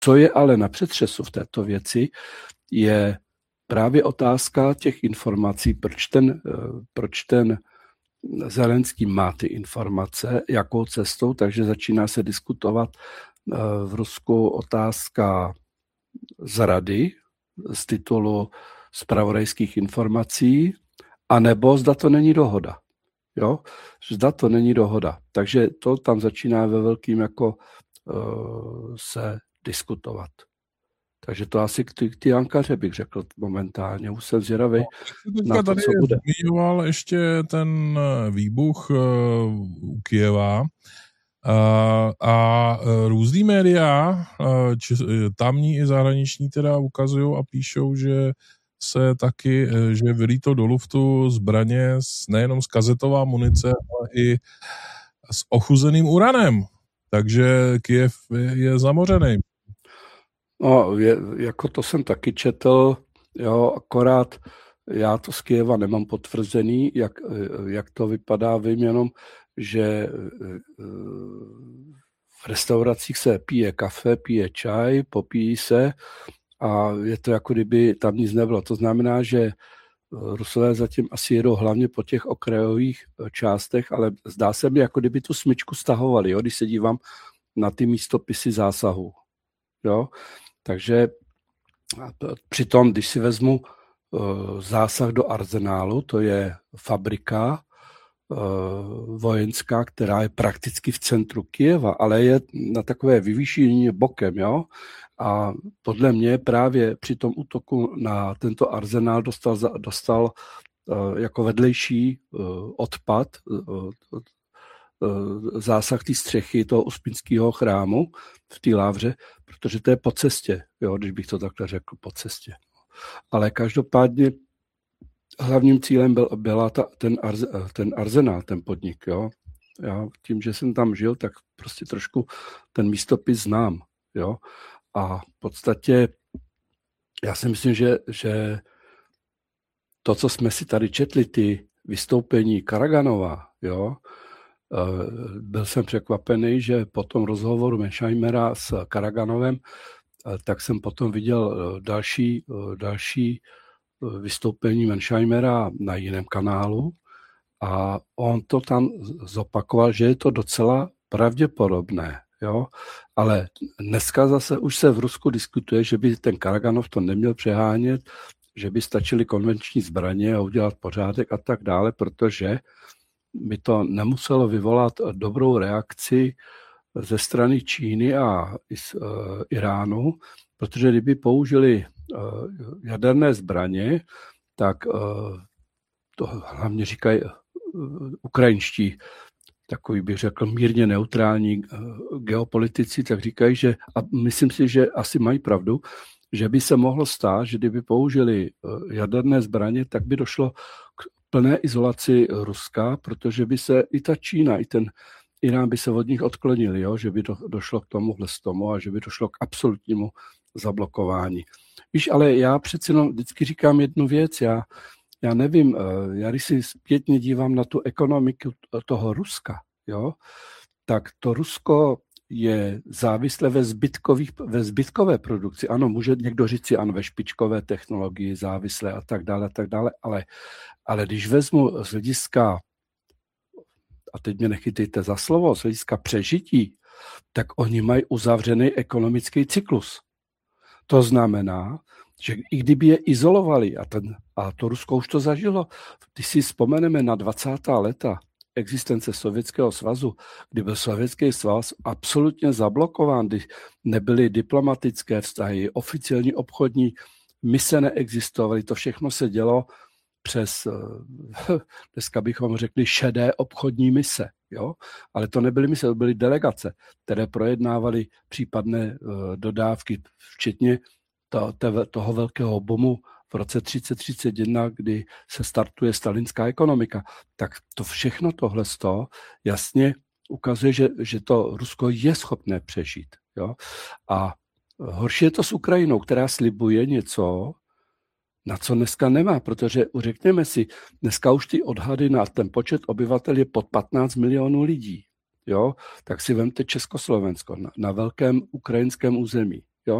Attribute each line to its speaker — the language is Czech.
Speaker 1: Co je ale na přetřesu v této věci, je právě otázka těch informací, proč ten Zelenský má ty informace, jakou cestou, takže začíná se diskutovat v Rusku otázka zrady z titulu zpravodajských informací, anebo zda to není dohoda. Jo? Zda to není dohoda. Takže to tam začíná ve velkým jako se diskutovat. Takže to asi k ty Ankaře bych řekl momentálně. Už jsem zvědavý na to, co bude.
Speaker 2: Zmiňoval ještě ten výbuch u Kyjeva a různý média, tamní i zahraniční teda ukazují a píšou, že se taky, že vylítlo do luftu zbraně nejenom z kazetová munice, ale i s ochuzeným uranem. Takže Kyjev je zamořený.
Speaker 1: No, jako to jsem taky četl, jo, akorát já to z Kyjeva nemám potvrzený, jak to vypadá, vím jenom, že v restauracích se pije kafe, pije čaj, popíjí se a je to jako kdyby tam nic nebylo. To znamená, že Rusové zatím asi jedou hlavně po těch okrajových částech, ale zdá se mi, jako kdyby tu smyčku stahovali, jo, když se dívám na ty místopisy zásahů. Jo. Takže přitom, když si vezmu zásah do arzenálu, to je fabrika vojenská, která je prakticky v centru Kyjeva, ale je na takové vyvýšení bokem, jo? A podle mě právě při tom útoku na tento arzenál dostal jako vedlejší odpad zásah té střechy toho uspínského chrámu v té lávře, protože to je po cestě, jo, když bych to takhle řekl, po cestě. Ale každopádně hlavním cílem byla ten arzenál, ten podnik. Jo. Já tím, že jsem tam žil, tak prostě trošku ten místopis znám. Jo. A v podstatě já si myslím, že to, co jsme si tady četli, ty vystoupení Karaganova, jo, byl jsem překvapený, že po tom rozhovoru Mearscheimera s Karaganovem, tak jsem potom viděl další vystoupení Mearscheimera na jiném kanálu a on to tam zopakoval, že je to docela pravděpodobné. Jo? Ale dneska zase už se v Rusku diskutuje, že by ten Karaganov to neměl přehánět, že by stačily konvenční zbraně a udělat pořádek a tak dále, protože by to nemuselo vyvolat dobrou reakci ze strany Číny a Iránu, protože kdyby použili jaderné zbraně, tak to hlavně říkají ukrajinští, takový bych řekl mírně neutrální geopolitici, tak říkají, že, a myslím si, že asi mají pravdu, že by se mohlo stát, že kdyby použili jaderné zbraně, tak by došlo k plné izolaci Ruska, protože by se i ta Čína, i ten Irán by se od nich odklonili, jo? Že by došlo k tomu a že by došlo k absolutnímu zablokování. Víš, ale já přeci vždycky říkám jednu věc, já nevím, já když si zpětně dívám na tu ekonomiku toho Ruska, jo, tak to Rusko je závislé ve zbytkové produkci. Ano, může někdo říct si, ano, ve špičkové technologii závislé a tak dále, ale když vezmu z hlediska, a teď mě nechytejte za slovo, z hlediska přežití, tak oni mají uzavřený ekonomický cyklus. To znamená, že i kdyby je izolovali, a to Rusko už to zažilo, když si vzpomeneme na 20. léta existence Sovětského svazu, kdy byl Sovětský svaz absolutně zablokován, kdy nebyly diplomatické vztahy, oficiální obchodní mise neexistovaly, to všechno se dělo přes, dneska bychom řekli, šedé obchodní mise. Jo? Ale to nebyly mise, to byly delegace, které projednávaly případné dodávky, včetně toho velkého bomu v roce 3031, kdy se startuje stalinská ekonomika. Tak to všechno tohle jasně ukazuje, že to Rusko je schopné přežít. Jo? A horší je to s Ukrajinou, která slibuje něco, na co dneska nemá, protože řekněme si, dneska už ty odhady na ten počet obyvatel je pod 15 milionů lidí. Jo? Tak si vemte Československo na velkém ukrajinském území.